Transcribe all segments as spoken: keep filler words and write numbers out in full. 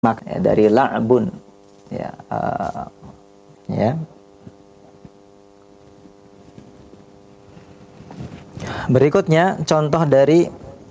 maka ya, dari la'bun ya uh, ya berikutnya contoh dari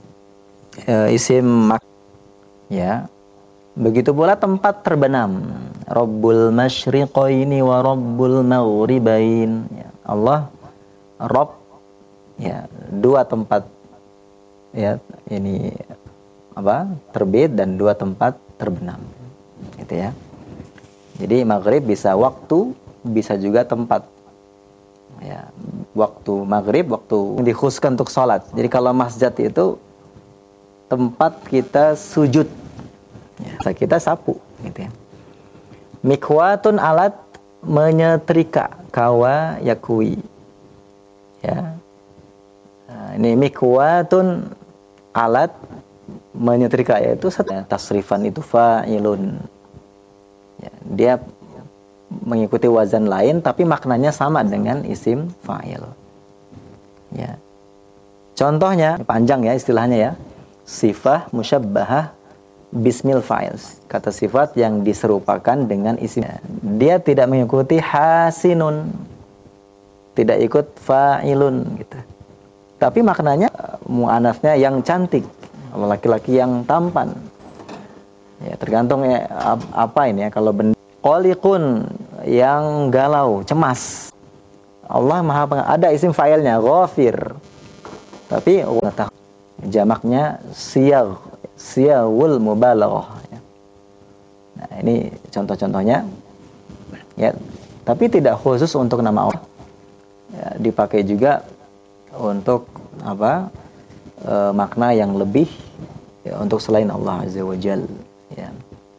uh, isim mak ya begitu pula tempat terbenam Rabbul masyriqaini wa Rabbul maghribain ya, Allah Rabb ya dua tempat ya ini apa terbit dan dua tempat terbenam gitu ya. Jadi maghrib bisa waktu, bisa juga tempat ya. Waktu maghrib, waktu dikhususkan untuk sholat. Jadi kalau masjid itu tempat kita sujud ya, kita sapu gitu ya. Mikwatun alat menyetrika kawa yakui ya. Nah, ini mikwatun alat menyetrika yaitu tasrifan itu fa'ilun ya, dia mengikuti wazan lain tapi maknanya sama dengan isim fa'il ya. Contohnya panjang ya istilahnya ya, sifah musyabbahah bismil fa'il, kata sifat yang diserupakan dengan isim. Dia tidak mengikuti hasinun, tidak ikut fa'ilun gitu, tapi maknanya mu'anasnya yang cantik, laki-laki yang tampan ya, tergantung ya apa ini ya. Kalau benda qaliqun yang galau, cemas, Allah maha pengasih. Ada isim fa'ilnya ghafir, tapi jamaknya siyagh, siyaghul mubalaghah ya. Nah ini contoh-contohnya ya, tapi tidak khusus untuk nama Allah ya, dipakai juga untuk apa e, makna yang lebih ya, untuk selain Allah Azza wa Jal ya.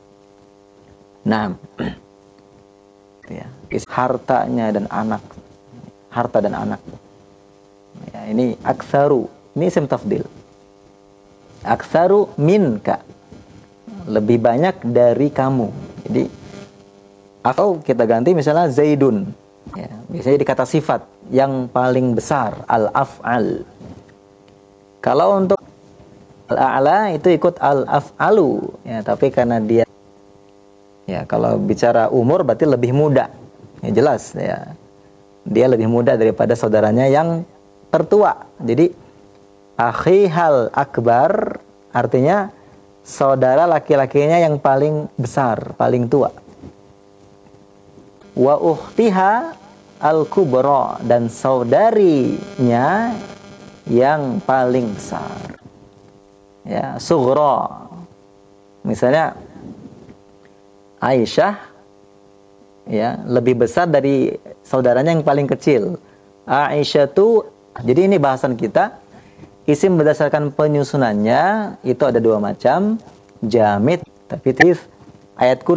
Nah ya, hartanya dan anak, harta dan anak ya, ini aktsaru, ini isim tafdil, aktsaru minka, lebih banyak dari kamu. Jadi atau kita ganti misalnya Zaidun ya, biasanya di kata sifat yang paling besar al-af'al. Kalau untuk al-a'la itu ikut al-af'alu ya, tapi karena dia ya kalau bicara umur berarti lebih muda ya, jelas ya, dia lebih muda daripada saudaranya yang tertua. Jadi akhihal akbar artinya saudara laki-lakinya yang paling besar, paling tua. Wa ukhtiha al-kubra, dan saudarinya yang paling besar ya, sughra. Misalnya Aisyah ya lebih besar dari saudaranya yang paling kecil, Aisyah tuh. Jadi ini bahasan kita, isim berdasarkan penyusunannya itu ada dua macam, jamid, tapi tif ayat kursi